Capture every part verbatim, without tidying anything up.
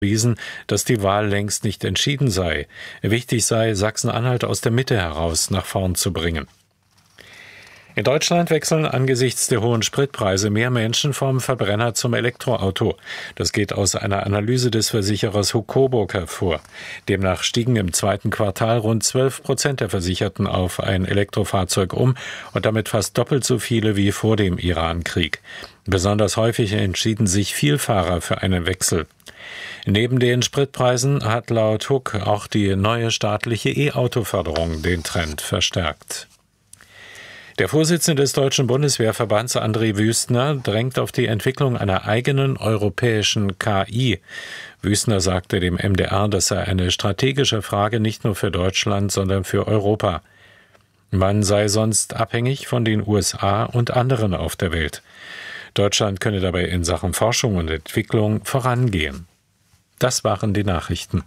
bewiesen, dass die Wahl längst nicht entschieden sei. Wichtig sei, Sachsen-Anhalt aus der Mitte heraus nach vorn zu bringen. In Deutschland wechseln angesichts der hohen Spritpreise mehr Menschen vom Verbrenner zum Elektroauto. Das geht aus einer Analyse des Versicherers Huck Coburg hervor. Demnach stiegen im zweiten Quartal rund zwölf Prozent der Versicherten auf ein Elektrofahrzeug um und damit fast doppelt so viele wie vor dem Iran-Krieg. Besonders häufig entschieden sich Vielfahrer für einen Wechsel. Neben den Spritpreisen hat laut Huck auch die neue staatliche E-Auto-Förderung den Trend verstärkt. Der Vorsitzende des Deutschen Bundeswehrverbands André Wüstner drängt auf die Entwicklung einer eigenen europäischen K I. Wüstner sagte dem M D R, das sei eine strategische Frage nicht nur für Deutschland, sondern für Europa. Man sei sonst abhängig von den U S A und anderen auf der Welt. Deutschland könne dabei in Sachen Forschung und Entwicklung vorangehen. Das waren die Nachrichten.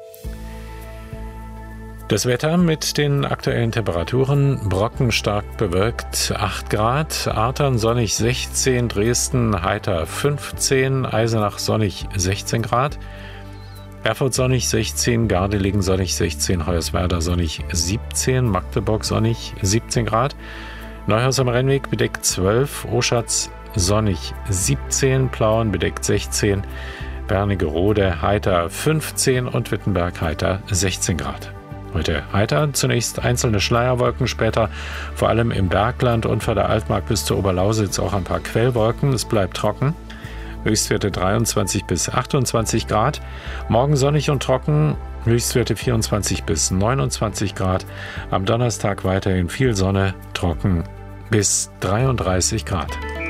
Das Wetter mit den aktuellen Temperaturen: Brocken stark bewölkt acht Grad, Artern sonnig sechzehn, Dresden heiter fünfzehn, Eisenach sonnig sechzehn Grad, Erfurt sonnig sechzehn, Gardelegen sonnig sechzehn, Hoyerswerda sonnig siebzehn, Magdeburg sonnig siebzehn Grad, Neuhaus am Rennweg bedeckt zwölf, Oschatz sonnig siebzehn, Plauen bedeckt sechzehn, Wernigerode heiter fünfzehn und Wittenberg heiter sechzehn Grad. Heute heiter, zunächst einzelne Schleierwolken, später vor allem im Bergland und vor der Altmark bis zur Oberlausitz auch ein paar Quellwolken. Es bleibt trocken. Höchstwerte dreiundzwanzig bis achtundzwanzig Grad. Morgen sonnig und trocken, Höchstwerte vierundzwanzig bis neunundzwanzig Grad. Am Donnerstag weiterhin viel Sonne, trocken bis dreiunddreißig Grad.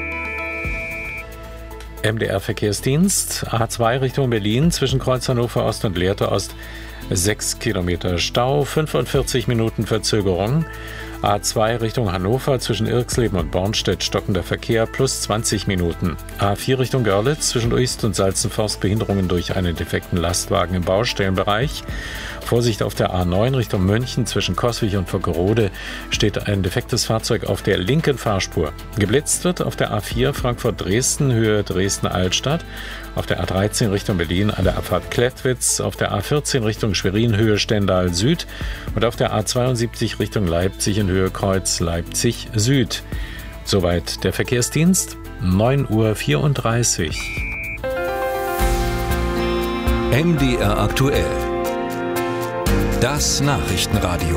M D R-Verkehrsdienst, A zwei Richtung Berlin, zwischen Kreuz Hannover Ost und Lehrte Ost, sechs Kilometer Stau, fünfundvierzig Minuten Verzögerung. A zwei Richtung Hannover, zwischen Irxleben und Bornstedt stockender Verkehr, plus zwanzig Minuten. A vier Richtung Görlitz, zwischen Uist und Salzenforst Behinderungen durch einen defekten Lastwagen im Baustellenbereich. Vorsicht auf der A neun Richtung München, zwischen Coswig und Vockerode steht ein defektes Fahrzeug auf der linken Fahrspur. Geblitzt wird auf der A vier Frankfurt-Dresden, Höhe Dresden-Altstadt, auf der A dreizehn Richtung Berlin an der Abfahrt Klettwitz, auf der A vierzehn Richtung Schwerin, Höhe Stendal Süd und auf der A zweiundsiebzig Richtung Leipzig in Höhe Kreuz Leipzig Süd. Soweit der Verkehrsdienst, neun Uhr vierunddreißig. M D R aktuell. Das Nachrichtenradio.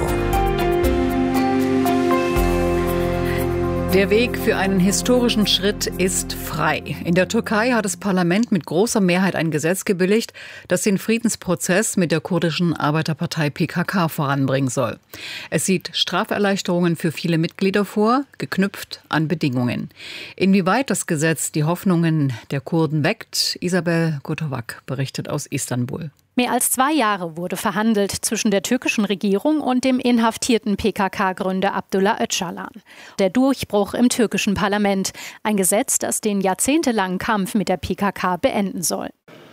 Der Weg für einen historischen Schritt ist frei. In der Türkei hat das Parlament mit großer Mehrheit ein Gesetz gebilligt, das den Friedensprozess mit der kurdischen Arbeiterpartei P K K voranbringen soll. Es sieht Straferleichterungen für viele Mitglieder vor, geknüpft an Bedingungen. Inwieweit das Gesetz die Hoffnungen der Kurden weckt, Isabel Gotovac berichtet aus Istanbul. Mehr als zwei Jahre wurde verhandelt zwischen der türkischen Regierung und dem inhaftierten P K K-Gründer Abdullah Öcalan. Der Durchbruch im türkischen Parlament, ein Gesetz, das den jahrzehntelangen Kampf mit der P K K beenden soll.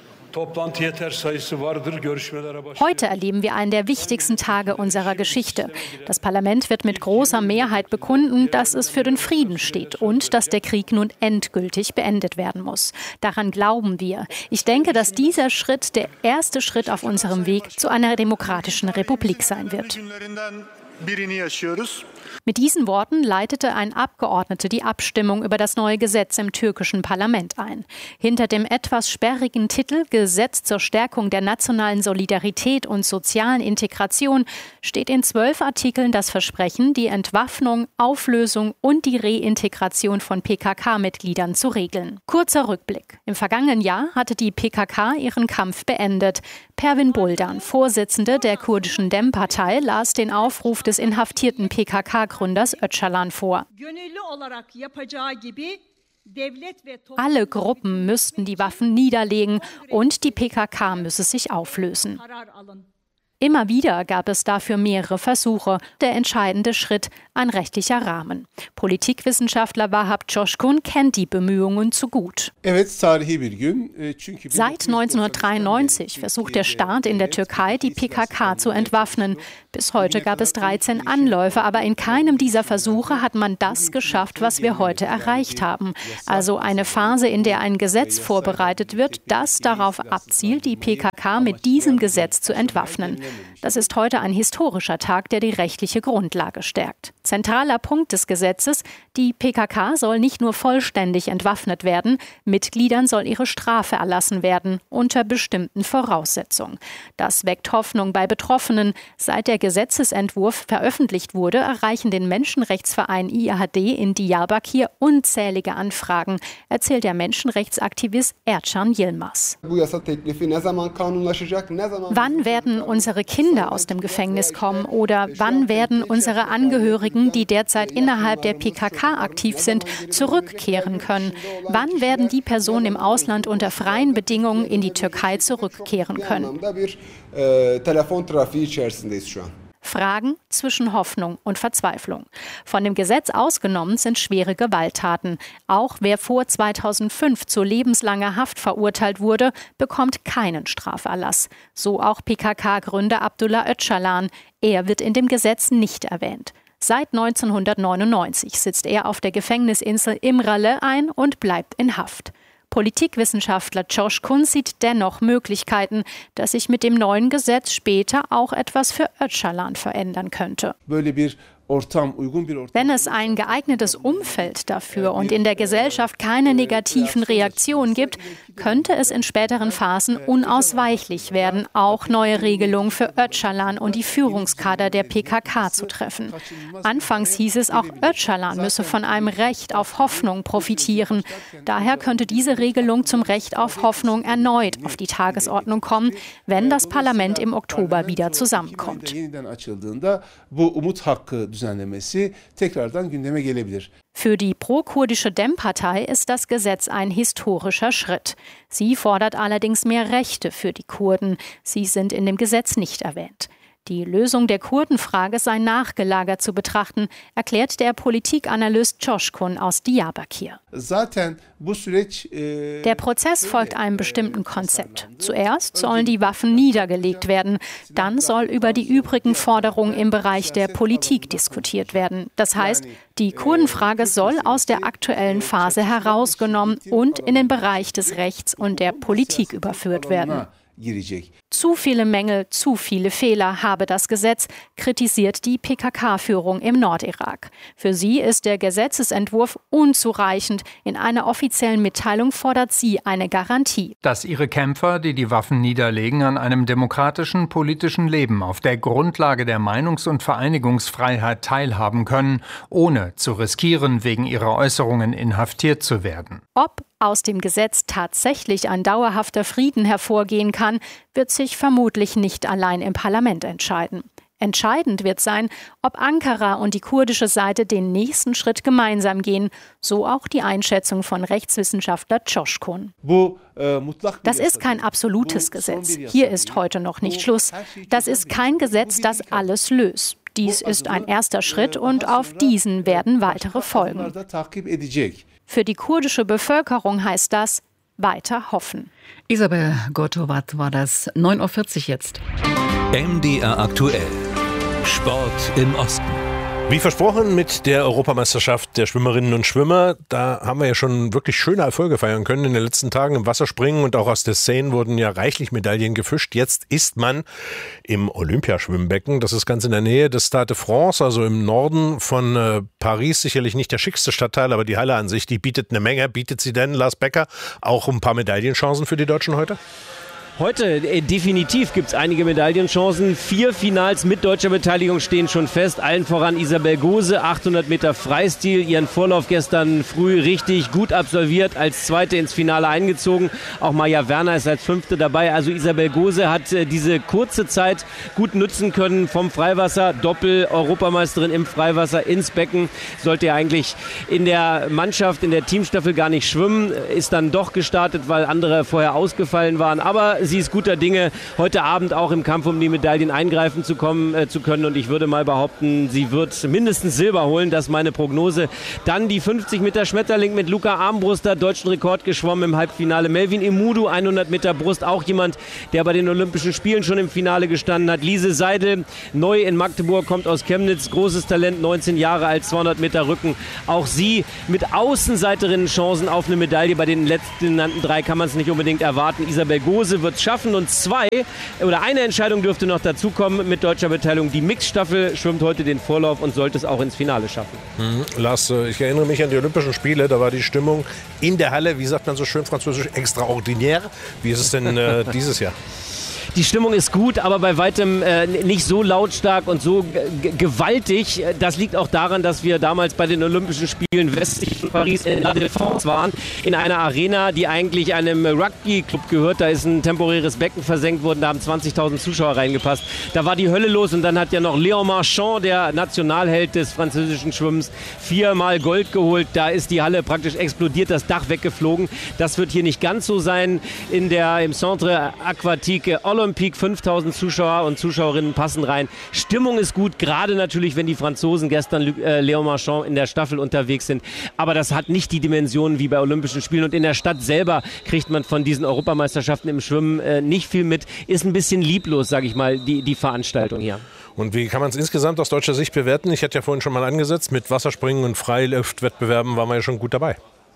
Heute erleben wir einen der wichtigsten Tage unserer Geschichte. Das Parlament wird mit großer Mehrheit bekunden, dass es für den Frieden steht und dass der Krieg nun endgültig beendet werden muss. Daran glauben wir. Ich denke, dass dieser Schritt der erste Schritt auf unserem Weg zu einer demokratischen Republik sein wird. Mit diesen Worten leitete ein Abgeordneter die Abstimmung über das neue Gesetz im türkischen Parlament ein. Hinter dem etwas sperrigen Titel Gesetz zur Stärkung der nationalen Solidarität und sozialen Integration steht in zwölf Artikeln das Versprechen, die Entwaffnung, Auflösung und die Reintegration von P K K-Mitgliedern zu regeln. Kurzer Rückblick. Im vergangenen Jahr hatte die P K K ihren Kampf beendet. Pervin Buldan, Vorsitzende der kurdischen Dem-Partei, las den Aufruf des inhaftierten P K K-Gründers Öcalan vor. Alle Gruppen müssten die Waffen niederlegen und die P K K müsse sich auflösen. Immer wieder gab es dafür mehrere Versuche. Der entscheidende Schritt, ein rechtlicher Rahmen. Politikwissenschaftler Vahap Coşkun kennt die Bemühungen zu gut. Seit neunzehnhundertdreiundneunzig versucht der Staat in der Türkei, die P K K zu entwaffnen. Bis heute gab es dreizehn Anläufe, aber in keinem dieser Versuche hat man das geschafft, was wir heute erreicht haben. Also eine Phase, in der ein Gesetz vorbereitet wird, das darauf abzielt, die P K K mit diesem Gesetz zu entwaffnen. Das ist heute ein historischer Tag, der die rechtliche Grundlage stärkt. Zentraler Punkt des Gesetzes: Die P K K soll nicht nur vollständig entwaffnet werden, Mitgliedern soll ihre Strafe erlassen werden, unter bestimmten Voraussetzungen. Das weckt Hoffnung bei Betroffenen. Seit der Gesetzesentwurf veröffentlicht wurde, erreichen den Menschenrechtsverein I H D in Diyarbakir unzählige Anfragen, erzählt der Menschenrechtsaktivist Ercan Yilmaz. Wann werden unsere Kinder aus dem Gefängnis kommen oder wann werden unsere Angehörigen, die derzeit innerhalb der P K K aktiv sind, zurückkehren können? Wann werden die Personen im Ausland unter freien Bedingungen in die Türkei zurückkehren können? Fragen zwischen Hoffnung und Verzweiflung. Von dem Gesetz ausgenommen sind schwere Gewalttaten. Auch wer vor zweitausendfünf zu lebenslanger Haft verurteilt wurde, bekommt keinen Straferlass. So auch P K K-Gründer Abdullah Öcalan. Er wird in dem Gesetz nicht erwähnt. Seit neunzehnhundertneunundneunzig sitzt er auf der Gefängnisinsel İmralı ein und bleibt in Haft. Politikwissenschaftler Coşkun sieht dennoch Möglichkeiten, dass sich mit dem neuen Gesetz später auch etwas für Öcalan verändern könnte. Wenn es ein geeignetes Umfeld dafür und in der Gesellschaft keine negativen Reaktionen gibt, könnte es in späteren Phasen unausweichlich werden, auch neue Regelungen für Öcalan und die Führungskader der P K K zu treffen. Anfangs hieß es, auch Öcalan müsse von einem Recht auf Hoffnung profitieren. Daher könnte diese Regelung zum Recht auf Hoffnung erneut auf die Tagesordnung kommen, wenn das Parlament im Oktober wieder zusammenkommt. Für die pro-kurdische Dem-Partei ist das Gesetz ein historischer Schritt. Sie fordert allerdings mehr Rechte für die Kurden. Sie sind in dem Gesetz nicht erwähnt. Die Lösung der Kurdenfrage sei nachgelagert zu betrachten, erklärt der Politikanalyst Coşkun aus Diyarbakir. Der Prozess folgt einem bestimmten Konzept. Zuerst sollen die Waffen niedergelegt werden. Dann soll über die übrigen Forderungen im Bereich der Politik diskutiert werden. Das heißt, die Kurdenfrage soll aus der aktuellen Phase herausgenommen und in den Bereich des Rechts und der Politik überführt werden. Zu viele Mängel, zu viele Fehler habe das Gesetz, kritisiert die P K K-Führung im Nordirak. Für sie ist der Gesetzesentwurf unzureichend. In einer offiziellen Mitteilung fordert sie eine Garantie. Dass ihre Kämpfer, die die Waffen niederlegen, an einem demokratischen politischen Leben auf der Grundlage der Meinungs- und Vereinigungsfreiheit teilhaben können, ohne zu riskieren, wegen ihrer Äußerungen inhaftiert zu werden. Ob aus dem Gesetz tatsächlich ein dauerhafter Frieden hervorgehen kann, wird sich vermutlich nicht allein im Parlament entscheiden. Entscheidend wird sein, ob Ankara und die kurdische Seite den nächsten Schritt gemeinsam gehen, so auch die Einschätzung von Rechtswissenschaftler Coşkun. Das ist kein absolutes Gesetz. Hier ist heute noch nicht Schluss. Das ist kein Gesetz, das alles löst. Dies ist ein erster Schritt und auf diesen werden weitere folgen. Für die kurdische Bevölkerung heißt das weiter hoffen. Isabel Gottowat war das. neun Uhr vierzig jetzt. M D R aktuell. Sport im Osten. Wie versprochen mit der Europameisterschaft der Schwimmerinnen und Schwimmer, da haben wir ja schon wirklich schöne Erfolge feiern können in den letzten Tagen im Wasserspringen und auch aus der Seine wurden ja reichlich Medaillen gefischt. Jetzt ist man im Olympiaschwimmbecken, das ist ganz in der Nähe des Stade de France, also im Norden von äh, Paris, sicherlich nicht der schickste Stadtteil, aber die Halle an sich, die bietet eine Menge. Bietet sie denn, Lars Becker, auch ein paar Medaillenchancen für die Deutschen heute? Heute äh, definitiv gibt es einige Medaillenchancen. Vier Finals mit deutscher Beteiligung stehen schon fest. Allen voran Isabel Gose, achthundert Meter Freistil. Ihren Vorlauf gestern früh richtig gut absolviert, als Zweite ins Finale eingezogen. Auch Maja Werner ist als Fünfte dabei. Also Isabel Gose hat äh, diese kurze Zeit gut nutzen können vom Freiwasser. Doppel-Europameisterin im Freiwasser ins Becken. Sollte ja eigentlich in der Mannschaft, in der Teamstaffel gar nicht schwimmen. Ist dann doch gestartet, weil andere vorher ausgefallen waren. Aber sie ist guter Dinge, heute Abend auch im Kampf um die Medaillen eingreifen zu, kommen, äh, zu können. Und ich würde mal behaupten, sie wird mindestens Silber holen. Das ist meine Prognose. Dann die fünfzig Meter Schmetterling mit Luca Armbruster, deutschen Rekord geschwommen im Halbfinale. Melvin Emudu, hundert Meter Brust, auch jemand, der bei den Olympischen Spielen schon im Finale gestanden hat. Lise Seidel, neu in Magdeburg, kommt aus Chemnitz, großes Talent, neunzehn Jahre alt, zweihundert Meter Rücken. Auch sie mit Außenseiterinnen-Chancen auf eine Medaille. Bei den letzten genannten drei kann man es nicht unbedingt erwarten. Isabel Gose wird es schaffen und zwei oder eine Entscheidung dürfte noch dazukommen mit deutscher Beteiligung. Die Mixstaffel schwimmt heute den Vorlauf und sollte es auch ins Finale schaffen. Mhm. Lars, ich erinnere mich an die Olympischen Spiele, da war die Stimmung in der Halle, wie sagt man so schön französisch, extraordinär. Wie ist es denn äh, dieses Jahr? Die Stimmung ist gut, aber bei weitem äh, nicht so lautstark und so g- gewaltig. Das liegt auch daran, dass wir damals bei den Olympischen Spielen westlich von Paris in La Défense waren, in einer Arena, die eigentlich einem Rugby-Club gehört. Da ist ein temporäres Becken versenkt worden, da haben zwanzigtausend Zuschauer reingepasst. Da war die Hölle los und dann hat ja noch Léon Marchand, der Nationalheld des französischen Schwimmens, viermal Gold geholt. Da ist die Halle praktisch explodiert, das Dach weggeflogen. Das wird hier nicht ganz so sein. In der, im Centre Aquatique Olympique, fünftausend Zuschauer und Zuschauerinnen passen rein. Stimmung ist gut, gerade natürlich, wenn die Franzosen gestern äh, Léon Marchand in der Staffel unterwegs sind. Aber das hat nicht die Dimensionen wie bei Olympischen Spielen. Und in der Stadt selber kriegt man von diesen Europameisterschaften im Schwimmen äh, nicht viel mit. Ist ein bisschen lieblos, sage ich mal, die, die Veranstaltung hier. Und wie kann man es insgesamt aus deutscher Sicht bewerten? Ich hatte ja vorhin schon mal angesetzt, mit Wasserspringen und Freiluftwettbewerben waren wir ja schon gut dabei.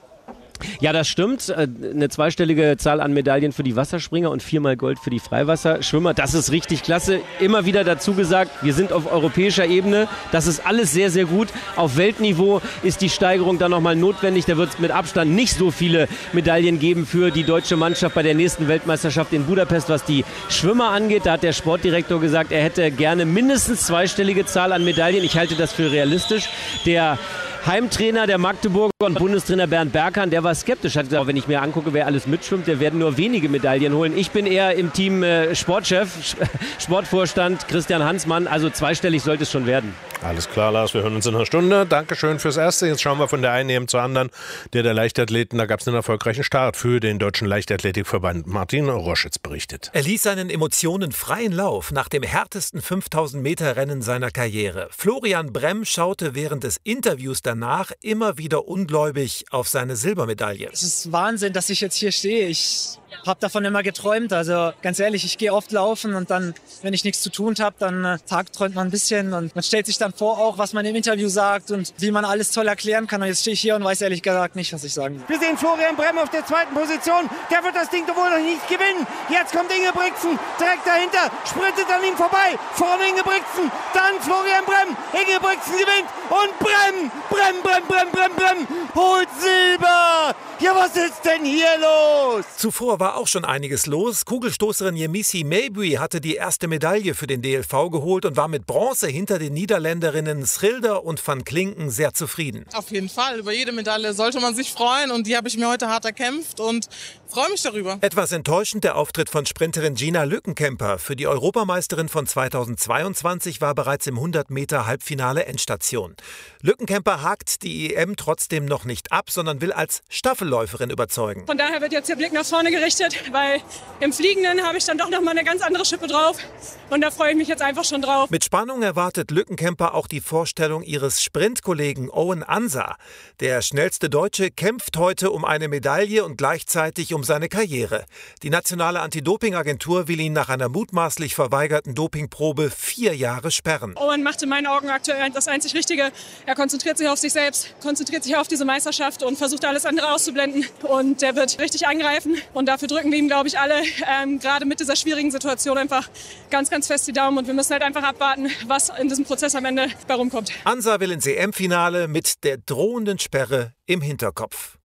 Ja, das stimmt. Eine zweistellige Zahl an Medaillen für die Wasserspringer und viermal Gold für die Freiwasserschwimmer. Das ist richtig klasse. Immer wieder dazu gesagt, wir sind auf europäischer Ebene. Das ist alles sehr, sehr gut. Auf Weltniveau ist die Steigerung dann nochmal notwendig. Da wird es mit Abstand nicht so viele Medaillen geben für die deutsche Mannschaft bei der nächsten Weltmeisterschaft in Budapest. Was die Schwimmer angeht, da hat der Sportdirektor gesagt, er hätte gerne mindestens zweistellige Zahl an Medaillen. Ich halte das für realistisch. Der Heimtrainer der Magdeburger und Bundestrainer Bernd Berghahn, der war skeptisch. Hat gesagt, wenn ich mir angucke, wer alles mitschwimmt, der werden nur wenige Medaillen holen. Ich bin eher im Team äh, Sportchef, Sportvorstand Christian Hansmann. Also zweistellig sollte es schon werden. Alles klar, Lars, wir hören uns in einer Stunde. Dankeschön fürs Erste. Jetzt schauen wir von der einen eben zur anderen. Der der Leichtathleten, da gab es einen erfolgreichen Start für den Deutschen Leichtathletikverband. Martin Roschitz berichtet. Er ließ seinen Emotionen freien Lauf nach dem härtesten fünftausend Meter Rennen seiner Karriere. Florian Bremm schaute während des Interviews danach immer wieder ungläubig auf seine Silbermedaille. Es ist Wahnsinn, dass ich jetzt hier stehe. Ich habe davon immer geträumt. Also ganz ehrlich, ich gehe oft laufen und dann, wenn ich nichts zu tun habe, dann äh, tagträumt man ein bisschen und man stellt sich dann vor, auch was man im Interview sagt und wie man alles toll erklären kann. Und jetzt stehe ich hier und weiß ehrlich gesagt nicht, was ich sagen will. Wir sehen Florian Bremm auf der zweiten Position. Der wird das Ding doch wohl noch nicht gewinnen. Jetzt kommt Ingebrigtsen direkt dahinter, sprintet an ihm vorbei. Vorne Ingebrigtsen, dann Florian Bremm. Ingebrigtsen gewinnt und Bremm, Bremm, Bremm, Bremm, Bremm, Bremm holt Silber. Ja, was ist denn hier los? Zuvor war auch schon einiges los. Kugelstoßerin Yemisi Mabry hatte die erste Medaille für den D L V geholt und war mit Bronze hinter den Niederländerinnen Schrilder und van Klinken sehr zufrieden. Auf jeden Fall, über jede Medaille sollte man sich freuen und die habe ich mir heute hart erkämpft und freue mich darüber. Etwas enttäuschend der Auftritt von Sprinterin Gina Lückenkämper. Für die Europameisterin von zweitausendzweiundzwanzig war bereits im hundert Meter Halbfinale Endstation. Lückenkämper hakt die E M trotzdem noch nicht ab, sondern will als Staffelläuferin überzeugen. Von daher wird jetzt der Blick nach vorne gerichtet, weil im Fliegenden habe ich dann doch noch mal eine ganz andere Schippe drauf und da freue ich mich jetzt einfach schon drauf. Mit Spannung erwartet Lückenkämper auch die Vorstellung ihres Sprintkollegen Owen Ansa. Der schnellste Deutsche kämpft heute um eine Medaille und gleichzeitig um seine Karriere. Die nationale Anti-Doping-Agentur will ihn nach einer mutmaßlich verweigerten Dopingprobe vier Jahre sperren. Owen macht in meinen Augen aktuell das einzig Richtige. Er konzentriert sich auf sich selbst, konzentriert sich auf diese Meisterschaft und versucht alles andere auszublenden. Und der wird richtig angreifen. Und dafür drücken wir ihm, glaube ich, alle, ähm, gerade mit dieser schwierigen Situation, einfach ganz, ganz fest die Daumen. Und wir müssen halt einfach abwarten, was in diesem Prozess am Ende bei rumkommt. Ansa will ins E M-Finale mit der drohenden Sperre im Hinterkopf.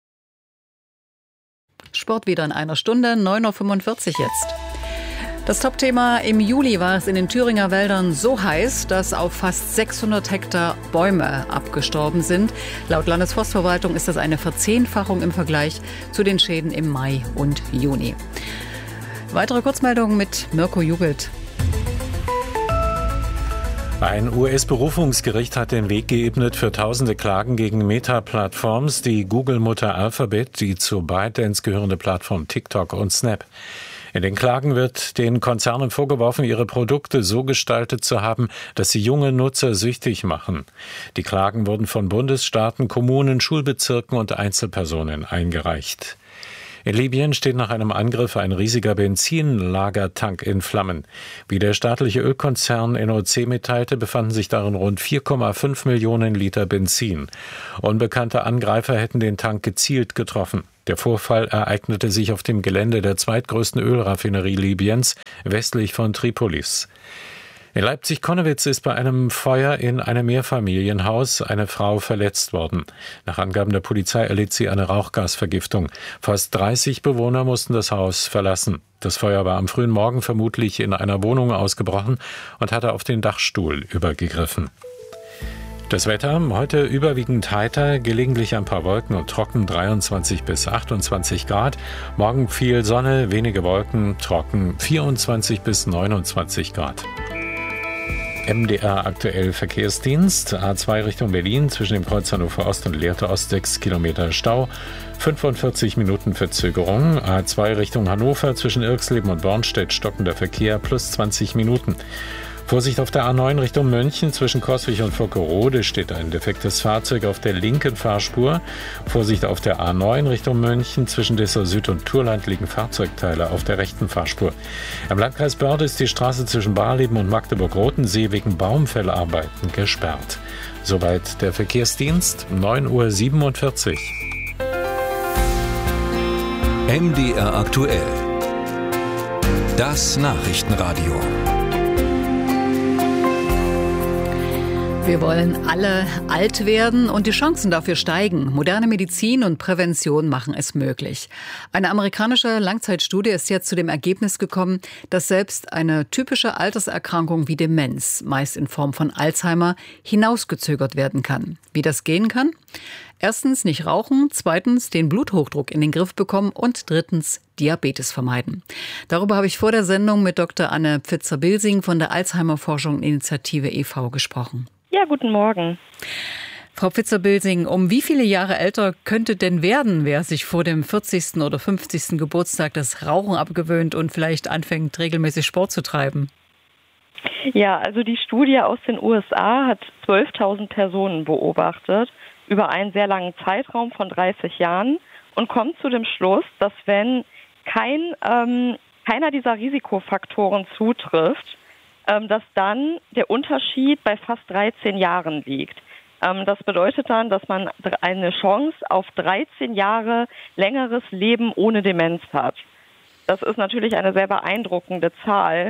Sport wieder in einer Stunde, neun Uhr fünfundvierzig jetzt. Das Topthema: Im Juli war es in den Thüringer Wäldern so heiß, dass auf fast sechshundert Hektar Bäume abgestorben sind. Laut Landesforstverwaltung ist das eine Verzehnfachung im Vergleich zu den Schäden im Mai und Juni. Weitere Kurzmeldungen mit Mirko Jubelt. Ein U S-Berufungsgericht hat den Weg geebnet für tausende Klagen gegen Meta-Plattforms, die Google-Mutter Alphabet, die zu ByteDance gehörende Plattform TikTok und Snap. In den Klagen wird den Konzernen vorgeworfen, ihre Produkte so gestaltet zu haben, dass sie junge Nutzer süchtig machen. Die Klagen wurden von Bundesstaaten, Kommunen, Schulbezirken und Einzelpersonen eingereicht. In Libyen steht nach einem Angriff ein riesiger Benzinlagertank in Flammen. Wie der staatliche Ölkonzern N O C mitteilte, befanden sich darin rund vier Komma fünf Millionen Liter Benzin. Unbekannte Angreifer hätten den Tank gezielt getroffen. Der Vorfall ereignete sich auf dem Gelände der zweitgrößten Ölraffinerie Libyens, westlich von Tripolis. In Leipzig-Konnewitz ist bei einem Feuer in einem Mehrfamilienhaus eine Frau verletzt worden. Nach Angaben der Polizei erlitt sie eine Rauchgasvergiftung. Fast dreißig Bewohner mussten das Haus verlassen. Das Feuer war am frühen Morgen vermutlich in einer Wohnung ausgebrochen und hatte auf den Dachstuhl übergegriffen. Das Wetter, heute überwiegend heiter, gelegentlich ein paar Wolken und trocken, dreiundzwanzig bis achtundzwanzig Grad. Morgen viel Sonne, wenige Wolken, trocken, vierundzwanzig bis neunundzwanzig Grad. M D R aktuell Verkehrsdienst, A zwei Richtung Berlin, zwischen dem Kreuz Hannover Ost und Lehrte Ost sechs Kilometer Stau, fünfundvierzig Minuten Verzögerung. A zwei Richtung Hannover, zwischen Irxleben und Bornstedt stockender Verkehr, plus zwanzig Minuten. Vorsicht auf der A neun Richtung München, zwischen Coswig und Vockerode steht ein defektes Fahrzeug auf der linken Fahrspur. Vorsicht auf der A neun Richtung München, zwischen Dessau Süd und Thurland liegen Fahrzeugteile auf der rechten Fahrspur. Im Landkreis Börde ist die Straße zwischen Barleben und Magdeburg-Rotensee wegen Baumfällarbeiten gesperrt. Soweit der Verkehrsdienst, neun Uhr siebenundvierzig. M D R aktuell. Das Nachrichtenradio. Wir wollen alle alt werden und die Chancen dafür steigen. Moderne Medizin und Prävention machen es möglich. Eine amerikanische Langzeitstudie ist jetzt zu dem Ergebnis gekommen, dass selbst eine typische Alterserkrankung wie Demenz, meist in Form von Alzheimer, hinausgezögert werden kann. Wie das gehen kann? Erstens nicht rauchen, zweitens den Bluthochdruck in den Griff bekommen und drittens Diabetes vermeiden. Darüber habe ich vor der Sendung mit Doktor Anne Pfitzer-Bilsing von der Alzheimer-Forschung-Initiative e V gesprochen. Ja, guten Morgen. Frau Pfitzer-Bilsing, um wie viele Jahre älter könnte denn werden, wer sich vor dem vierzigsten oder fünfzigsten Geburtstag das Rauchen abgewöhnt und vielleicht anfängt, regelmäßig Sport zu treiben? Ja, also die Studie aus den U S A hat zwölftausend Personen beobachtet über einen sehr langen Zeitraum von dreißig Jahren und kommt zu dem Schluss, dass wenn kein, ähm, keiner dieser Risikofaktoren zutrifft, dass dann der Unterschied bei fast dreizehn Jahren liegt. Das bedeutet dann, dass man eine Chance auf dreizehn Jahre längeres Leben ohne Demenz hat. Das ist natürlich eine sehr beeindruckende Zahl,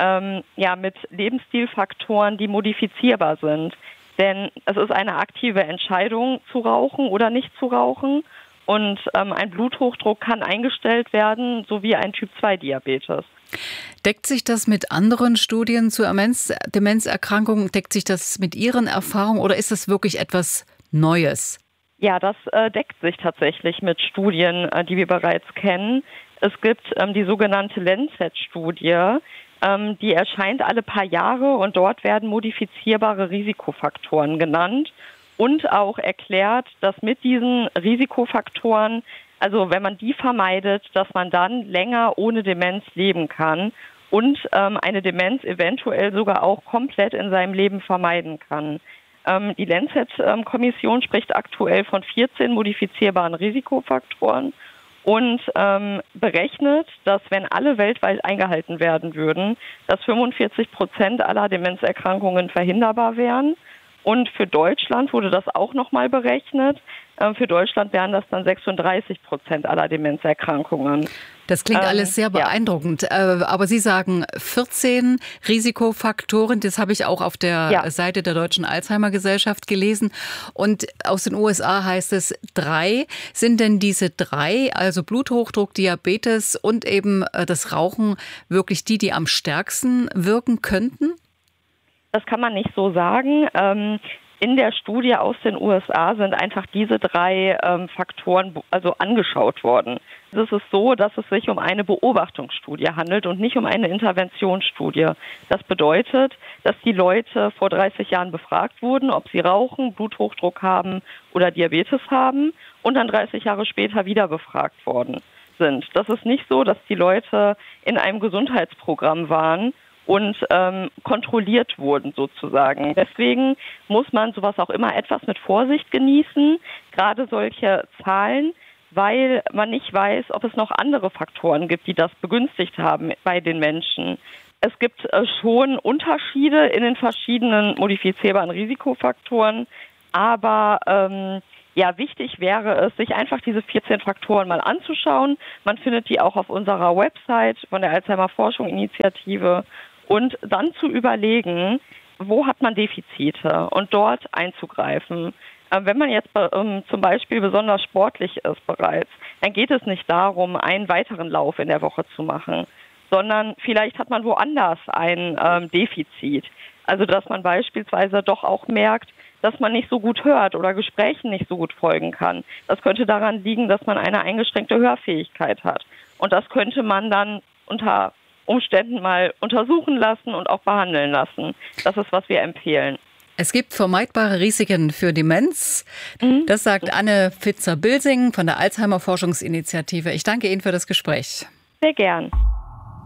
ja, mit Lebensstilfaktoren, die modifizierbar sind. Denn es ist eine aktive Entscheidung, zu rauchen oder nicht zu rauchen. Und ein Bluthochdruck kann eingestellt werden, sowie ein Typ zwei Diabetes. Deckt sich das mit anderen Studien zur Demenzerkrankung? Deckt sich das mit Ihren Erfahrungen oder ist das wirklich etwas Neues? Ja, das äh, deckt sich tatsächlich mit Studien, äh, die wir bereits kennen. Es gibt ähm, die sogenannte Lancet-Studie, ähm, die erscheint alle paar Jahre und dort werden modifizierbare Risikofaktoren genannt und auch erklärt, dass mit diesen Risikofaktoren, also wenn man die vermeidet, dass man dann länger ohne Demenz leben kann und ähm, eine Demenz eventuell sogar auch komplett in seinem Leben vermeiden kann. Ähm, die Lancet-Kommission spricht aktuell von vierzehn modifizierbaren Risikofaktoren und ähm, berechnet, dass wenn alle weltweit eingehalten werden würden, dass fünfundvierzig Prozent aller Demenzerkrankungen verhinderbar wären. Und für Deutschland wurde das auch nochmal berechnet. Für Deutschland wären das dann sechsunddreißig Prozent aller Demenzerkrankungen. Das klingt ähm, alles sehr beeindruckend. Ja. Aber Sie sagen vierzehn Risikofaktoren. Das habe ich auch auf der ja. Seite der Deutschen Alzheimer-Gesellschaft gelesen. Und aus den U S A heißt es drei. Sind denn diese drei, also Bluthochdruck, Diabetes und eben das Rauchen, wirklich die, die am stärksten wirken könnten? Das kann man nicht so sagen. Ähm, in der Studie aus den U S A sind einfach diese drei ähm, Faktoren also angeschaut worden. Es ist so, dass es sich um eine Beobachtungsstudie handelt und nicht um eine Interventionsstudie. Das bedeutet, dass die Leute vor dreißig Jahren befragt wurden, ob sie rauchen, Bluthochdruck haben oder Diabetes haben und dann dreißig Jahre später wieder befragt wurden. sind. Das ist nicht so, dass die Leute in einem Gesundheitsprogramm waren und ähm, kontrolliert wurden sozusagen. Deswegen muss man sowas auch immer etwas mit Vorsicht genießen, gerade solche Zahlen, weil man nicht weiß, ob es noch andere Faktoren gibt, die das begünstigt haben bei den Menschen. Es gibt äh, schon Unterschiede in den verschiedenen modifizierbaren Risikofaktoren, aber ähm, ja, wichtig wäre es, sich einfach diese vierzehn Faktoren mal anzuschauen. Man findet die auch auf unserer Website von der Alzheimer-Forschung-Initiative und dann zu überlegen, wo hat man Defizite und dort einzugreifen. Wenn man jetzt ähm, zum Beispiel besonders sportlich ist bereits, dann geht es nicht darum, einen weiteren Lauf in der Woche zu machen, sondern vielleicht hat man woanders ein ähm, Defizit. Also dass man beispielsweise doch auch merkt, dass man nicht so gut hört oder Gesprächen nicht so gut folgen kann. Das könnte daran liegen, dass man eine eingeschränkte Hörfähigkeit hat. Und das könnte man dann unter Umständen mal untersuchen lassen und auch behandeln lassen. Das ist, was wir empfehlen. Es gibt vermeidbare Risiken für Demenz. Das sagt Anne Pfitzer-Bilsing von der Alzheimer-Forschungsinitiative. Ich danke Ihnen für das Gespräch. Sehr gern.